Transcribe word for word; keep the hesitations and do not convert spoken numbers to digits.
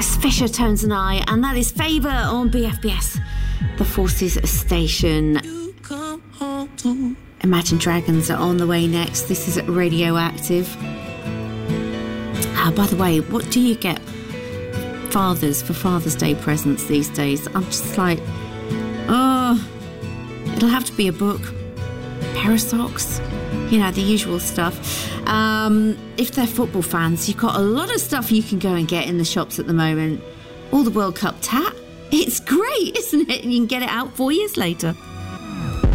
It's Fisher, Tones and I, and that is Favour on B F B S, the Forces Station. Imagine Dragons are on the way next. This is Radioactive. Ah, by the way, what do you get fathers for Father's Day presents these days? I'm just like, oh, it'll have to be a book, pair of socks, you know, the usual stuff. Um, if they're football fans, you've got a lot of stuff you can go and get in the shops at the moment. All the World Cup tat. It's great, isn't it? And you can get it out four years later.